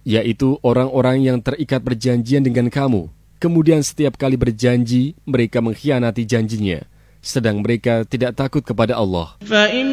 yaitu orang-orang yang terikat perjanjian dengan kamu. Kemudian setiap kali berjanji, mereka mengkhianati janjinya, sedang mereka tidak takut kepada Allah.